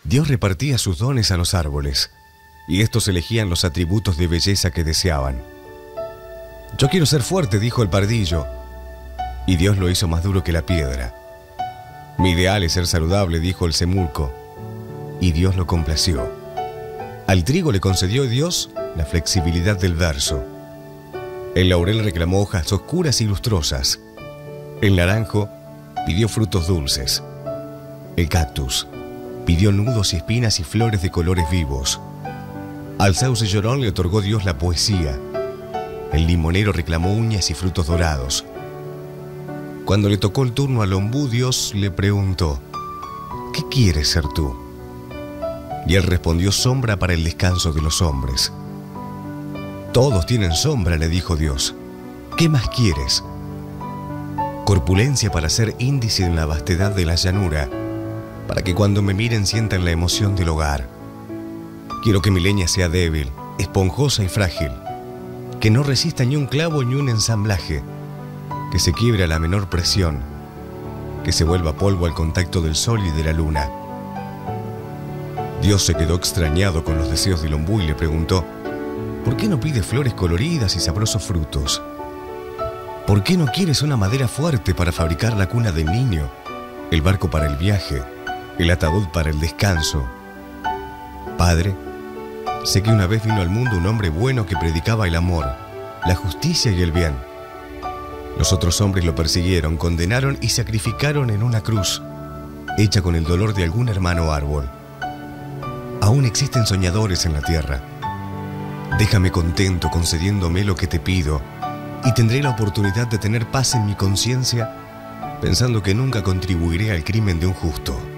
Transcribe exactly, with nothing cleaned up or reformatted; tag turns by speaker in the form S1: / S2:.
S1: Dios repartía sus dones a los árboles, y estos elegían los atributos de belleza que deseaban. Yo quiero ser fuerte, dijo el pardillo, y Dios lo hizo más duro que la piedra. Mi ideal es ser saludable, dijo el semulco, y Dios lo complació. Al trigo le concedió Dios la flexibilidad del verso. El laurel reclamó hojas oscuras y lustrosas. El naranjo pidió frutos dulces. El cactus pidió nudos y espinas y flores de colores vivos. Al sauce llorón le otorgó Dios la poesía. El limonero reclamó uñas y frutos dorados. Cuando le tocó el turno al ombú, Dios le preguntó: ¿qué quieres ser tú? Y él respondió: sombra para el descanso de los hombres. Todos tienen sombra, le dijo Dios. ¿Qué más quieres? Corpulencia para ser índice en la vastedad de la llanura, para que cuando me miren sientan la emoción del hogar. Quiero que mi leña sea débil, esponjosa y frágil, que no resista ni un clavo ni un ensamblaje, que se quiebre a la menor presión, que se vuelva polvo al contacto del sol y de la luna. Dios se quedó extrañado con los deseos del ombú y le preguntó: ¿por qué no pides flores coloridas y sabrosos frutos? ¿Por qué no quieres una madera fuerte para fabricar la cuna del niño, el barco para el viaje, el ataúd para el descanso? Padre, sé que una vez vino al mundo un hombre bueno que predicaba el amor, la justicia y el bien. Los otros hombres lo persiguieron, condenaron y sacrificaron en una cruz, hecha con el dolor de algún hermano árbol. Aún existen soñadores en la tierra. Déjame contento concediéndome lo que te pido, y tendré la oportunidad de tener paz en mi conciencia, pensando que nunca contribuiré al crimen de un justo.